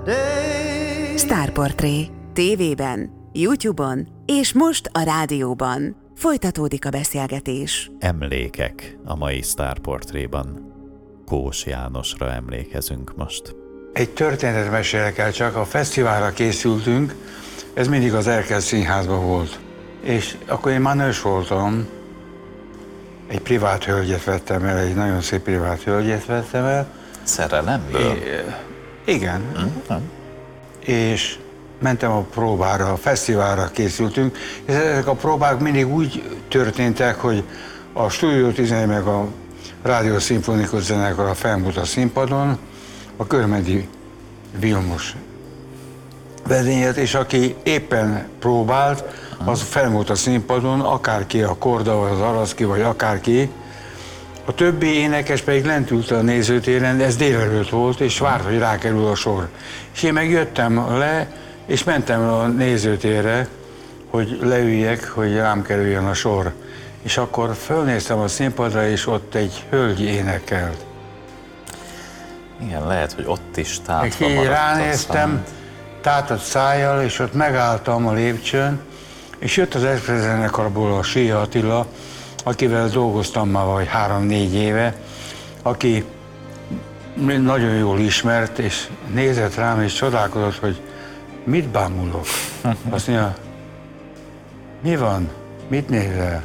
Sztárportré. TV-ben, YouTube-on és most a rádióban. Folytatódik a beszélgetés. Emlékek a mai Sztárportréban. Kós Jánosra emlékezünk most. Egy történetet mesélek el, csak a fesztiválra készültünk, ez mindig az Erkel Színházban volt. És akkor én már nős voltam, egy privát hölgyet vettem el, egy nagyon szép privát hölgyet vettem el. Szerelemből? Igen. És mentem a próbára, a fesztiválra készültünk, és ezek a próbák mindig úgy történtek, hogy a Stúdió 11 meg a Rádió Szimfonikus Zenekar fennmúlt a színpadon, a Körmedi Vilmos vezényelt, és aki éppen próbált, az felmúlt a színpadon, akárki, a Korda, vagy az Araszki, vagy akárki. A többi énekes pedig lent ült a nézőtéren, ez délelőtt volt, és várt, hogy rákerül a sor. És én megjöttem le, és mentem a nézőtérre, hogy leüljek, hogy rám kerüljön a sor. És akkor fölnéztem a színpadra, és ott egy hölgy énekelt. Igen, lehet, hogy ott is tátva és így ránéztem, tátott szájjal, és ott megálltam a lépcsőn, és jött az Express zenekarból a Sia Attila, akivel dolgoztam már vagy 3-4 éve, aki nagyon jól ismert, és nézett rám, és csodálkozott, hogy mit bámulok. Azt mondja, mi van? Mit nézel?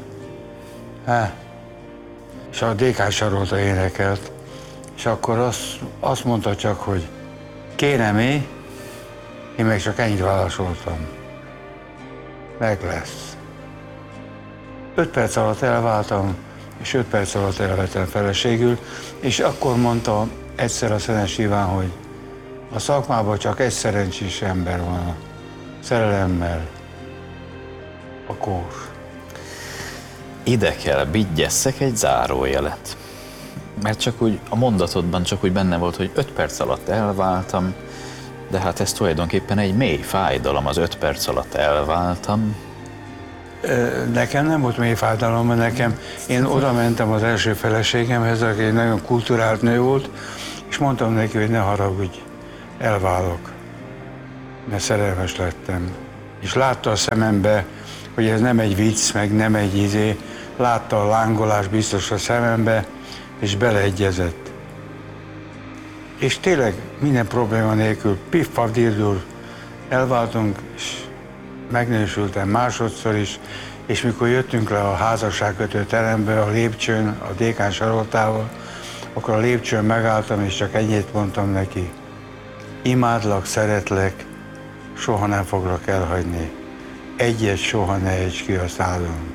És a DK Sarolta énekelt, és akkor azt mondta csak, hogy kérem én meg csak ennyit válaszoltam. Meg lesz. 5 perc alatt elváltam, és 5 perc alatt elvettem feleségül, és akkor mondta egyszer a Szenes Iván, hogy a szakmában csak egy szerencsés ember van a szerelemmel, a Kós. Ide kell vigyesszek egy zárójelet. Mert csak úgy a mondatodban csak úgy benne volt, hogy 5 perc alatt elváltam, de hát ez tulajdonképpen egy mély fájdalom, az 5 perc alatt elváltam. Nekem nem volt mély fájdalom, mert én oda mentem az első feleségemhez, aki egy nagyon kulturált nő volt, és mondtam neki, hogy ne haragudj, elválok, mert szerelmes lettem. És látta a szemembe, hogy ez nem egy vicc, meg nem egy izé, látta a lángolást biztos a szemembe, és beleegyezett. És tényleg minden probléma nélkül, piff-paff-dirdur, elváltunk, és megnősültem másodszor is, és mikor jöttünk le a házasságkötő terembe, a lépcsőn, a Dékán Saroltával, akkor a lépcsőn megálltam, és csak ennyit mondtam neki. Imádlak, szeretlek, soha nem foglak elhagyni. Egyet soha ne ejts ki a szádon.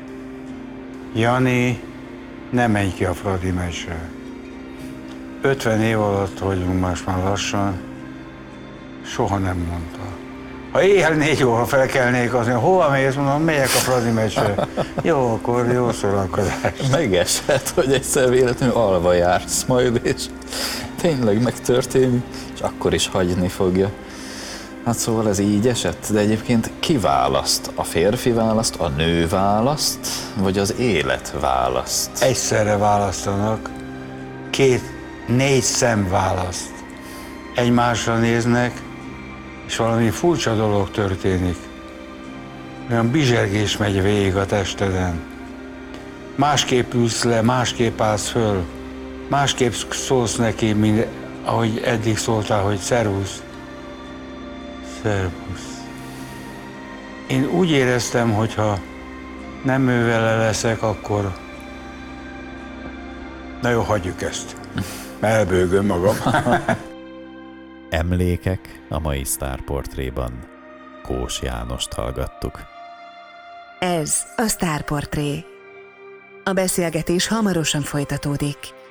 Jani, ne menj ki a Fradi meccsre. 50 év alatt vagyunk most már lassan, soha nem mondta. Ha éjjel 4 óra felkelnék, azt mondja, hova mész? Mondom, megyek a Fradi meccsre. Jó, akkor jó szórakozás. Megesett, hogy egyszer véletlenül alva jársz majd, és tényleg megtörténik, és akkor is hagyni fogja. Hát szóval ez így esett, de egyébként ki választ? A férfi választ, a nő választ, vagy az élet választ? Egyszerre választanak, 4 szem választ. Egymásra néznek, és valami furcsa dolog történik. Olyan bizsergés megy végig a testeden. Másképp ülsz le, másképp állsz föl, másképp szólsz neki, mint ahogy eddig szóltál, hogy szervusz. Szervusz. Én úgy éreztem, hogy ha nem ő vele leszek, akkor na jó, hagyjuk ezt. Elbőgöm magam. Emlékek a mai Sztárportréban. Kós Jánost hallgattuk. Ez a Sztárportré. A beszélgetés hamarosan folytatódik.